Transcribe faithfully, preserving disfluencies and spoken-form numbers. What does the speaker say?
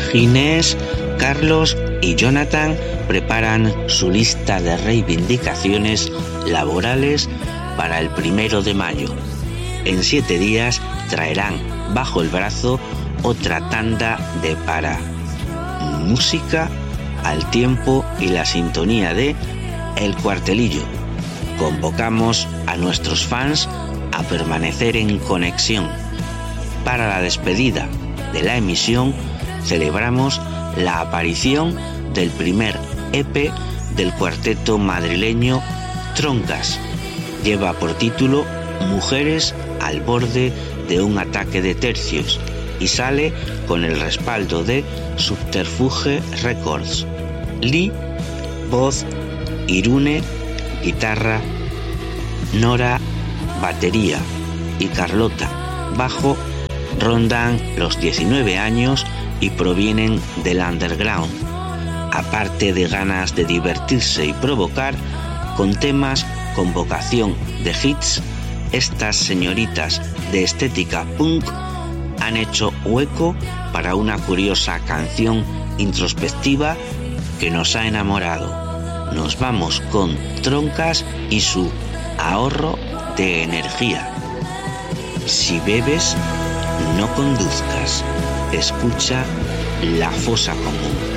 Ginés, Carlos y Jonathan preparan su lista de reivindicaciones laborales para el primero de mayo. En siete días traerán bajo el brazo otra tanda de para música al tiempo y la sintonía de El Cuartelillo. Convocamos a nuestros fans a permanecer en conexión. Para la despedida de la emisión celebramos la aparición del primer E P del cuarteto madrileño Troncas. Lleva por título Mujeres al borde de un ataque de tercios y sale con el respaldo de Subterfuge Records. Lee, voz, Irune, guitarra, Nora, batería y Carlota, bajo, rondan los diecinueve años y provienen del underground. Aparte de ganas de divertirse y provocar, con temas con vocación de hits, estas señoritas de estética punk han hecho hueco para una curiosa canción introspectiva que nos ha enamorado. Nos vamos con Troncas y su ahorro de energía. Si bebes, no conduzcas. Escucha La Fosa Común.